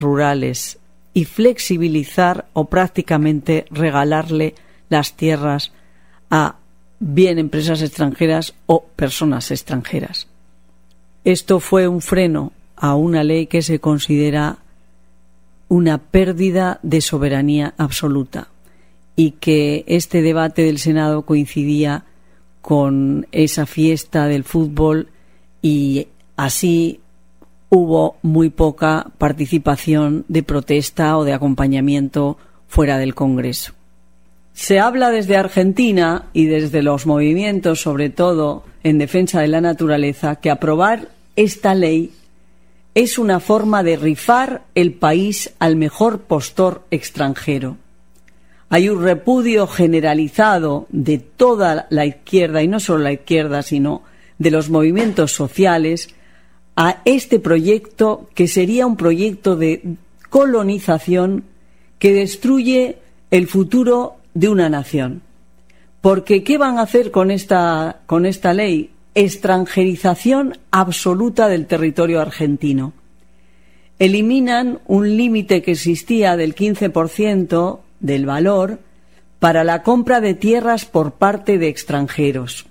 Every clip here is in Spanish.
rurales y flexibilizar o prácticamente regalarle las tierras a bien empresas extranjeras o personas extranjeras. Esto fue un freno a una ley que se considera una pérdida de soberanía absoluta y que este debate del Senado coincidía con esa fiesta del fútbol y así hubo muy poca participación de protesta o de acompañamiento fuera del Congreso. Se habla desde Argentina y desde los movimientos, sobre todo en defensa de la naturaleza, que aprobar esta ley es una forma de rifar el país al mejor postor extranjero. Hay un repudio generalizado de toda la izquierda, y no solo la izquierda, sino de los movimientos sociales, a este proyecto que sería un proyecto de colonización que destruye el futuro de una nación. Porque ¿qué van a hacer con esta ley? Extranjerización absoluta del territorio argentino. Eliminan un límite que existía del 15% del valor para la compra de tierras por parte de extranjeros.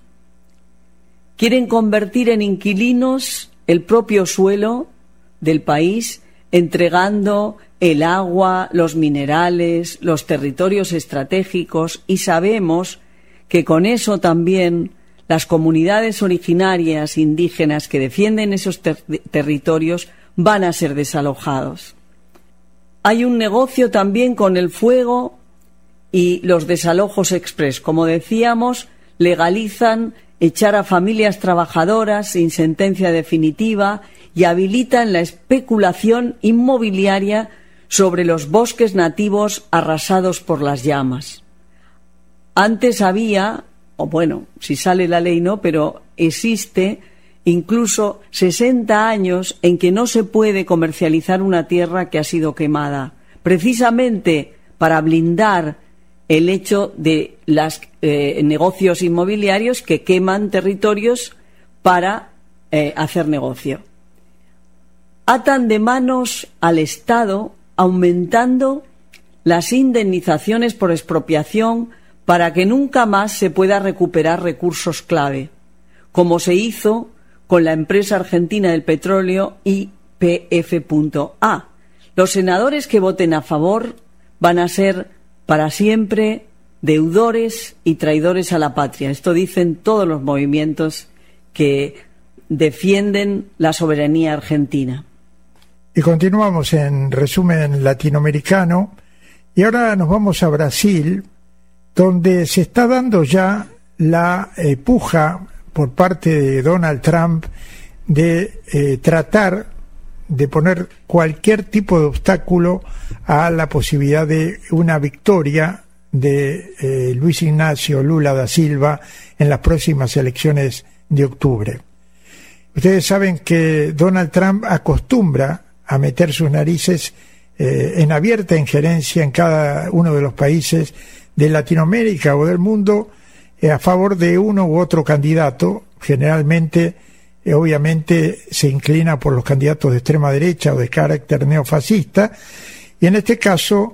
Quieren convertir en inquilinos el propio suelo del país, entregando el agua, los minerales, los territorios estratégicos, y sabemos que con eso también las comunidades originarias indígenas que defienden esos territorios van a ser desalojados. Hay un negocio también con el fuego y los desalojos express. Como decíamos, legalizan echar a familias trabajadoras sin sentencia definitiva y habilitan la especulación inmobiliaria sobre los bosques nativos arrasados por las llamas. Antes había, o bueno, si sale la ley no, pero existe incluso 60 años en que no se puede comercializar una tierra que ha sido quemada, precisamente para blindar el hecho de los negocios inmobiliarios que queman territorios para hacer negocio. Atan de manos al Estado, aumentando las indemnizaciones por expropiación para que nunca más se pueda recuperar recursos clave, como se hizo con la empresa argentina del petróleo YPF.A. Los senadores que voten a favor van a ser para siempre deudores y traidores a la patria. Esto dicen todos los movimientos que defienden la soberanía argentina. Y continuamos en resumen latinoamericano, y ahora nos vamos a Brasil, donde se está dando ya la puja por parte de Donald Trump de tratar de poner cualquier tipo de obstáculo a la posibilidad de una victoria de Luis Ignacio Lula da Silva en las próximas elecciones de octubre. Ustedes saben que Donald Trump acostumbra a meter sus narices en abierta injerencia en cada uno de los países de Latinoamérica o del mundo a favor de uno u otro candidato. Generalmente, obviamente, se inclina por los candidatos de extrema derecha o de carácter neofascista, y en este caso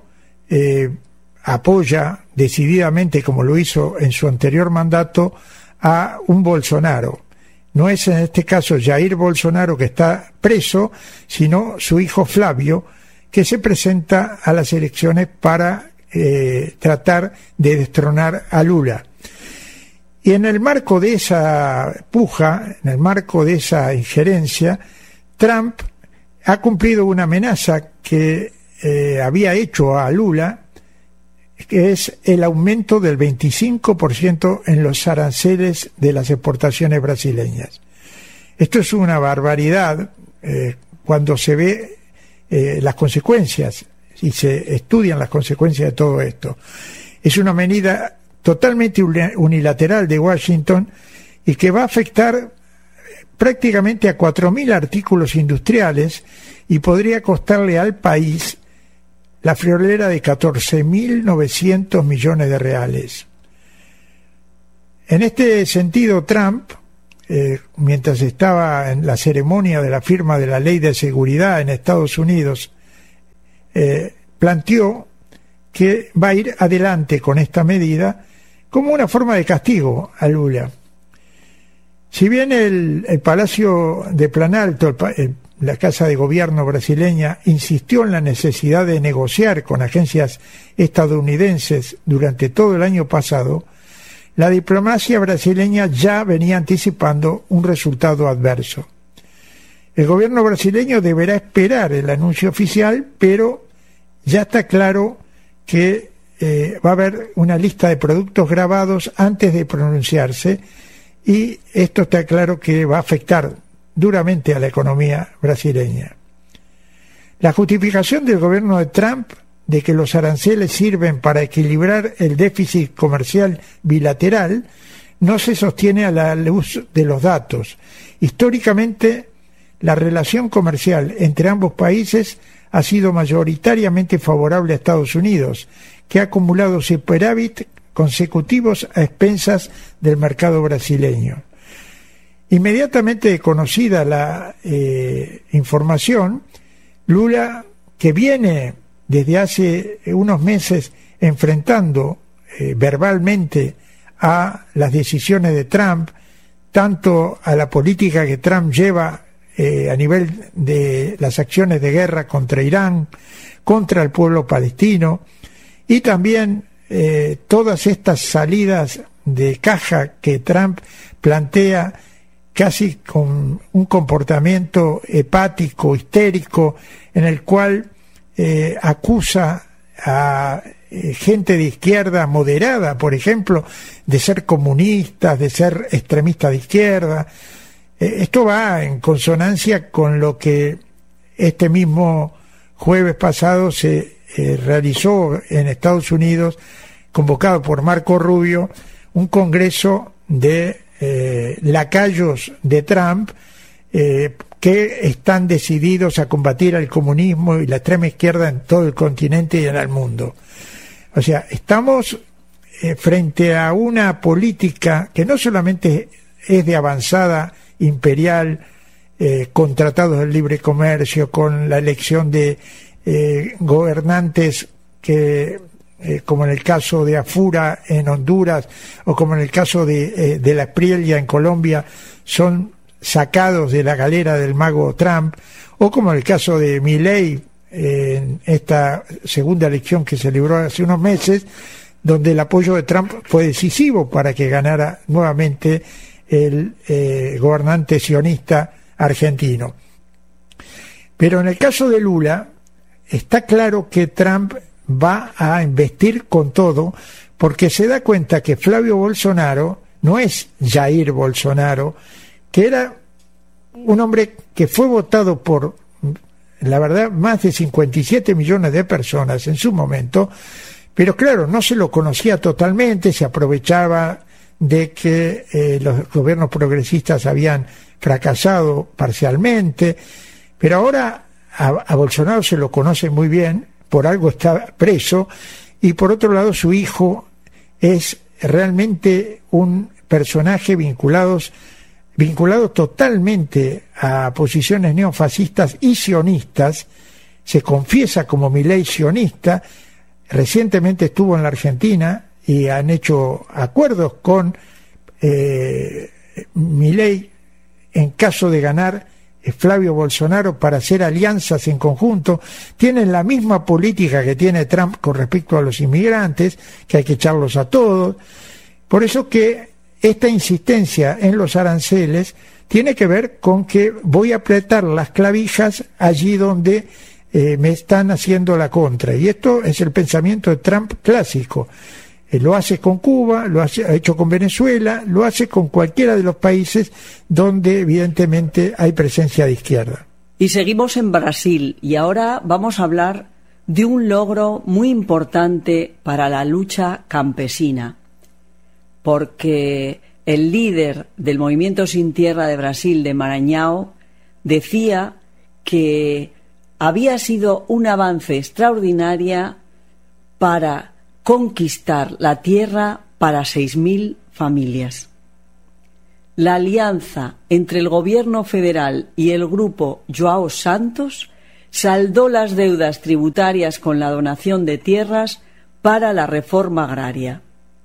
apoya decididamente, como lo hizo en su anterior mandato, a un Bolsonaro. No es en este caso Jair Bolsonaro, que está preso, sino su hijo Flavio, que se presenta a las elecciones para tratar de destronar a Lula. Y en el marco de esa puja, en el marco de esa injerencia, Trump ha cumplido una amenaza que había hecho a Lula, que es el aumento del 25% en los aranceles de las exportaciones brasileñas. Esto es una barbaridad cuando se ve las consecuencias y se estudian las consecuencias de todo esto. Es una medida totalmente unilateral de Washington y que va a afectar prácticamente a 4.000 artículos industriales y podría costarle al país la friolera de 14.900 millones de reales. En este sentido, Trump, mientras estaba en la ceremonia de la firma de la Ley de Seguridad en Estados Unidos planteó que va a ir adelante con esta medida como una forma de castigo a Lula. Si bien el Palacio de Planalto, la Casa de Gobierno brasileña, insistió en la necesidad de negociar con agencias estadounidenses durante todo el año pasado, la diplomacia brasileña ya venía anticipando un resultado adverso. El gobierno brasileño deberá esperar el anuncio oficial, pero ya está claro que va a haber una lista de productos grabados antes de pronunciarse, y esto está claro que va a afectar duramente a la economía brasileña. La justificación del gobierno de Trump de que los aranceles sirven para equilibrar el déficit comercial bilateral no se sostiene a la luz de los datos. Históricamente, la relación comercial entre ambos países ha sido mayoritariamente favorable a Estados Unidos, que ha acumulado superávit consecutivos a expensas del mercado brasileño. Inmediatamente conocida la información, Lula, que viene desde hace unos meses enfrentando verbalmente a las decisiones de Trump, tanto a la política que Trump lleva a nivel de las acciones de guerra contra Irán, contra el pueblo palestino, y también todas estas salidas de caja que Trump plantea casi con un comportamiento hepático, histérico, en el cual acusa a gente de izquierda moderada, por ejemplo, de ser comunistas, de ser extremistas de izquierda. Esto va en consonancia con lo que este mismo jueves pasado se realizó en Estados Unidos, convocado por Marco Rubio, un congreso de lacayos de Trump que están decididos a combatir al comunismo y la extrema izquierda en todo el continente y en el mundo. O sea, estamos frente a una política que no solamente es de avanzada imperial, con tratados de libre comercio, con la elección de gobernantes que, como en el caso de Afura en Honduras o como en el caso de la Espriella en Colombia, son sacados de la galera del mago Trump, o como en el caso de Milei en esta segunda elección que se libró hace unos meses, donde el apoyo de Trump fue decisivo para que ganara nuevamente el gobernante sionista argentino. Pero en el caso de Lula, está claro que Trump va a investir con todo, porque se da cuenta que Flavio Bolsonaro no es Jair Bolsonaro, que era un hombre que fue votado por, la verdad, más de 57 millones de personas en su momento, pero claro, no se lo conocía totalmente, se aprovechaba de que los gobiernos progresistas habían fracasado parcialmente, pero ahora a Bolsonaro se lo conoce muy bien, por algo está preso, y por otro lado su hijo es realmente un personaje vinculado totalmente a posiciones neofascistas y sionistas. Se confiesa como Milei sionista, recientemente estuvo en la Argentina y han hecho acuerdos con Milei en caso de ganar Flavio Bolsonaro para hacer alianzas en conjunto. Tienen la misma política que tiene Trump con respecto a los inmigrantes, que hay que echarlos a todos. Por eso que esta insistencia en los aranceles tiene que ver con que voy a apretar las clavijas allí donde me están haciendo la contra. Y esto es el pensamiento de Trump clásico. Lo hace con Cuba, ha hecho con Venezuela, lo hace con cualquiera de los países donde evidentemente hay presencia de izquierda. Y seguimos en Brasil, y ahora vamos a hablar de un logro muy importante para la lucha campesina, porque el líder del Movimiento Sin Tierra de Brasil, de Maranhão, decía que había sido un avance extraordinario para conquistar la tierra para 6.000 familias. La alianza entre el gobierno federal y el grupo João Santos saldó las deudas tributarias con la donación de tierras para la reforma agraria.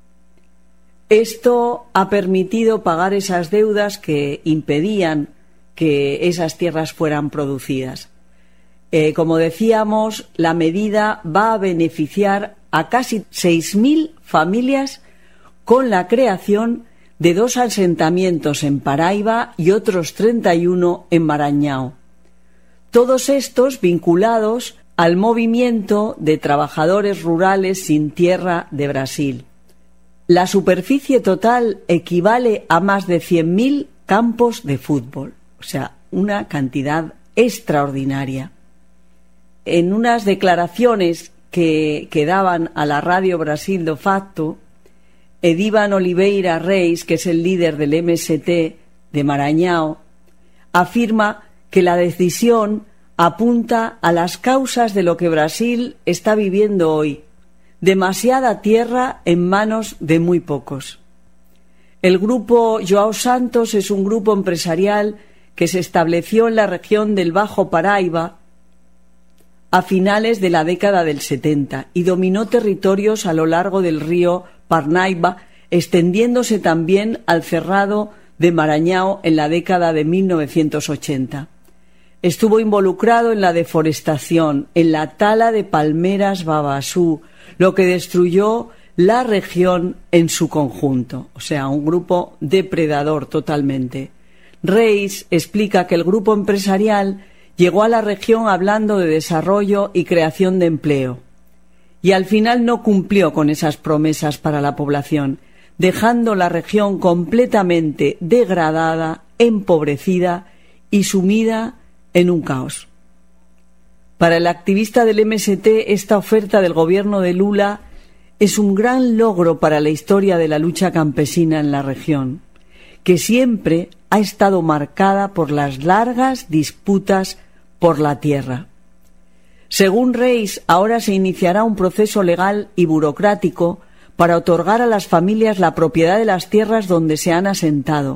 Esto ha permitido pagar esas deudas que impedían que esas tierras fueran producidas. Como decíamos, la medida va a beneficiar a casi 6.000 familias con la creación de 2 asentamientos en Paraíba y otros 31 en Maranhão. Todos estos vinculados al movimiento de trabajadores rurales sin tierra de Brasil. La superficie total equivale a más de 100.000 campos de fútbol, o sea, una cantidad extraordinaria. En unas declaraciones que daban a la Radio Brasil do Facto, Edivan Oliveira Reis, que es el líder del MST de Maranhão, afirma que la decisión apunta a las causas de lo que Brasil está viviendo hoy: demasiada tierra en manos de muy pocos. El grupo João Santos es un grupo empresarial que se estableció en la región del Bajo Paraíba a finales de la década del 70 y dominó territorios a lo largo del río Parnaíba, extendiéndose también al cerrado de Maranhão en la década de 1980. Estuvo involucrado en la deforestación, en la tala de palmeras babasú, lo que destruyó la región en su conjunto, o sea, un grupo depredador totalmente. Reis explica que el grupo empresarial llegó a la región hablando de desarrollo y creación de empleo, y al final no cumplió con esas promesas para la población, dejando la región completamente degradada, empobrecida y sumida en un caos. Para el activista del MST, esta oferta del gobierno de Lula es un gran logro para la historia de la lucha campesina en la región, que siempre ha estado marcada por las largas disputas por la tierra. Según Reis, ahora se iniciará un proceso legal y burocrático para otorgar a las familias la propiedad de las tierras donde se han asentado.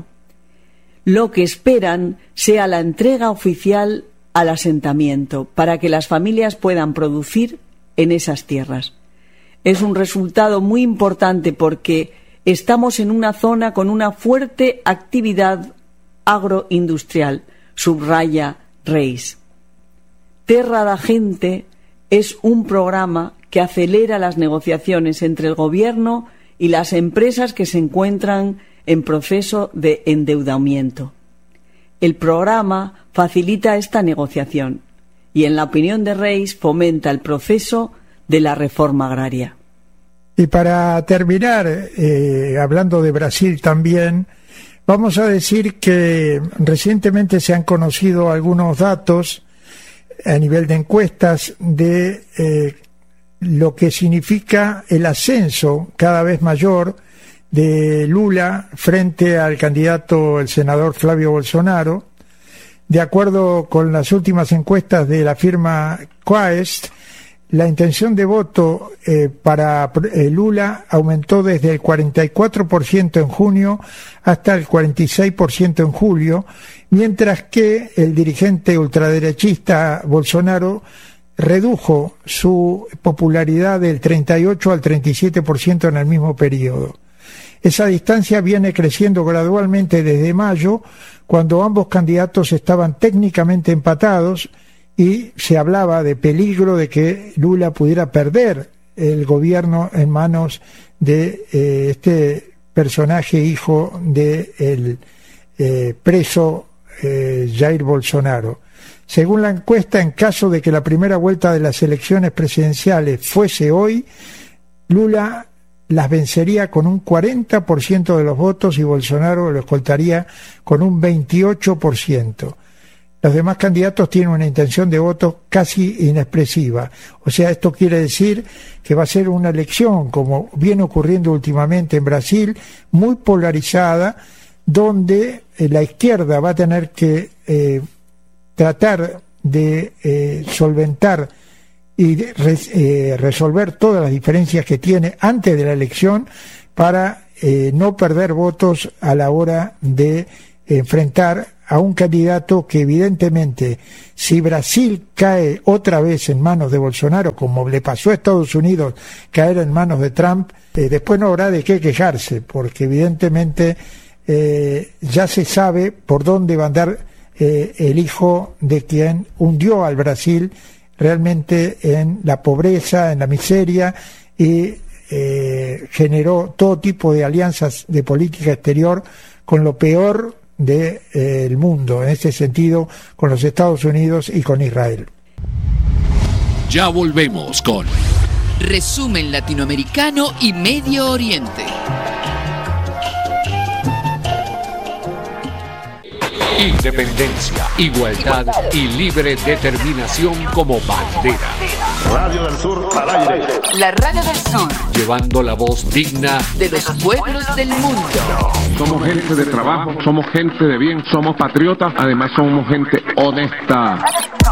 Lo que esperan sea la entrega oficial al asentamiento para que las familias puedan producir en esas tierras. Es un resultado muy importante porque estamos en una zona con una fuerte actividad agroindustrial, subraya Reis. Terra da Gente es un programa que acelera las negociaciones entre el gobierno y las empresas que se encuentran en proceso de endeudamiento. El programa facilita esta negociación y, en la opinión de Reis, fomenta el proceso de la reforma agraria. Y para terminar, hablando de Brasil también, vamos a decir que recientemente se han conocido algunos datos a nivel de encuestas de lo que significa el ascenso cada vez mayor de Lula frente al candidato, el senador Flávio Bolsonaro. De acuerdo con las últimas encuestas de la firma Quaest, la intención de voto para Lula aumentó desde el 44% en junio hasta el 46% en julio, mientras que el dirigente ultraderechista Bolsonaro redujo su popularidad del 38 al 37% en el mismo periodo. Esa distancia viene creciendo gradualmente desde mayo, cuando ambos candidatos estaban técnicamente empatados y se hablaba de peligro de que Lula pudiera perder el gobierno en manos de este personaje hijo del preso Jair Bolsonaro. Según la encuesta, en caso de que la primera vuelta de las elecciones presidenciales fuese hoy, Lula las vencería con un 40% de los votos y Bolsonaro lo escoltaría con un 28%. Los demás candidatos tienen una intención de voto casi inexpresiva. O sea, esto quiere decir que va a ser una elección, como viene ocurriendo últimamente en Brasil, muy polarizada, donde la izquierda va a tener que tratar de solventar y resolver todas las diferencias que tiene antes de la elección para no perder votos a la hora de enfrentar a un candidato que evidentemente, si Brasil cae otra vez en manos de Bolsonaro, como le pasó a Estados Unidos caer en manos de Trump, después no habrá de qué quejarse, porque evidentemente ya se sabe por dónde va a andar el hijo de quien hundió al Brasil realmente en la pobreza, en la miseria, y generó todo tipo de alianzas de política exterior con lo peor del mundo, en ese sentido con los Estados Unidos y con Israel. Ya volvemos con Resumen Latinoamericano y Medio Oriente. Independencia, igualdad y libre determinación como bandera. Radio del Sur al aire. La Radio del Sur, Llevando la voz digna de los pueblos del mundo. Somos gente de trabajo, somos gente de bien, somos patriotas, además somos gente honesta.